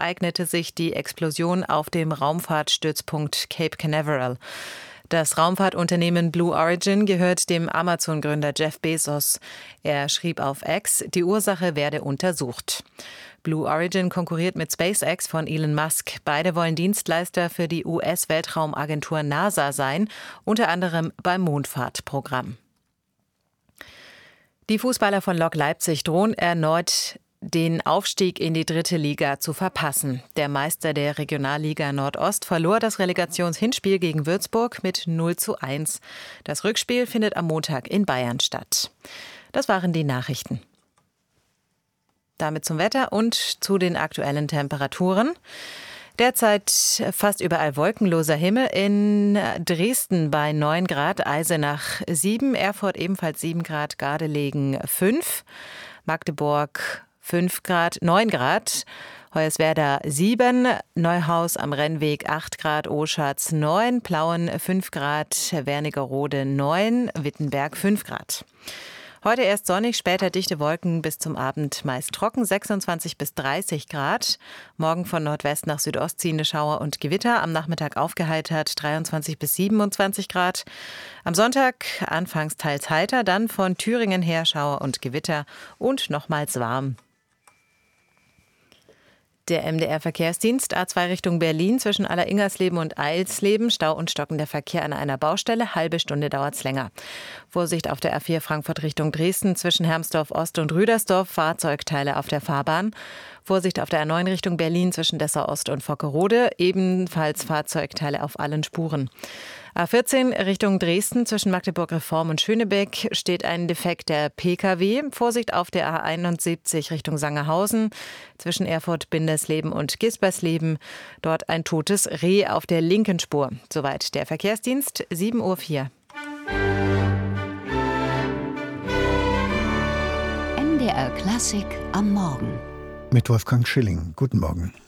ereignete sich die Explosion auf dem Raumfahrtstützpunkt Cape Canaveral. Das Raumfahrtunternehmen Blue Origin gehört dem Amazon-Gründer Jeff Bezos. Er schrieb auf X, die Ursache werde untersucht. Blue Origin konkurriert mit SpaceX von Elon Musk. Beide wollen Dienstleister für die US-Weltraumagentur NASA sein, unter anderem beim Mondfahrtprogramm. Die Fußballer von Lok Leipzig drohen erneut, den Aufstieg in die 3. Liga zu verpassen. Der Meister der Regionalliga Nordost verlor das Relegationshinspiel gegen Würzburg mit 0:1. Das Rückspiel findet am Montag in Bayern statt. Das waren die Nachrichten. Damit zum Wetter und zu den aktuellen Temperaturen. Derzeit fast überall wolkenloser Himmel. In Dresden bei 9 Grad, Eisenach 7, Erfurt ebenfalls 7 Grad, Gardelegen 5, Magdeburg 5 Grad, 9 Grad, Hoyerswerda 7, Neuhaus am Rennweg 8 Grad, Oschatz 9, Plauen 5 Grad, Wernigerode 9, Wittenberg 5 Grad. Heute erst sonnig, später dichte Wolken, bis zum Abend meist trocken, 26 bis 30 Grad. Morgen von Nordwest nach Südost ziehende Schauer und Gewitter, am Nachmittag aufgeheitert, 23 bis 27 Grad. Am Sonntag anfangs teils heiter, dann von Thüringen her Schauer und Gewitter und nochmals warm. Der MDR-Verkehrsdienst A2 Richtung Berlin zwischen Alleringersleben und Eilsleben. Stau und stockender Verkehr an einer Baustelle. Halbe Stunde dauert's länger. Vorsicht auf der A4 Frankfurt Richtung Dresden zwischen Hermsdorf Ost und Rüdersdorf. Fahrzeugteile auf der Fahrbahn. Vorsicht auf der A9 Richtung Berlin zwischen Dessau Ost und Vockerode. Ebenfalls Fahrzeugteile auf allen Spuren. A14 Richtung Dresden zwischen Magdeburg Reform und Schönebeck steht ein defekter Pkw. Vorsicht auf der A71 Richtung Sangerhausen zwischen Erfurt, Bindersleben und Gisbersleben. Dort ein totes Reh auf der linken Spur. Soweit der Verkehrsdienst, 7:04 Uhr. MDR Klassik am Morgen. Mit Wolfgang Schilling. Guten Morgen.